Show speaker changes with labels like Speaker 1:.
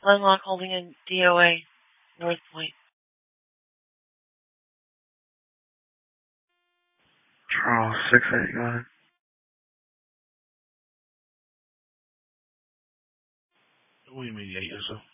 Speaker 1: Landlock holding in DOA, North Point.
Speaker 2: Charles 6-8, go ahead.
Speaker 3: We mediate yourself.